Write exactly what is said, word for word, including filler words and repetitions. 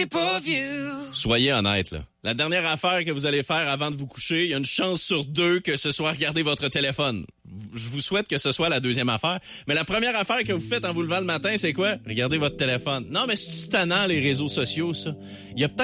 shape of you. Soyez honnête, là. La dernière affaire que vous allez faire avant de vous coucher, il y a une chance sur deux que ce soit regarder votre téléphone. Je vous souhaite que ce soit la deuxième affaire. Mais la première affaire que vous faites en vous levant le matin, c'est quoi? Regardez votre téléphone. Non, mais c'est tannant, les réseaux sociaux, ça. Il y a peut-être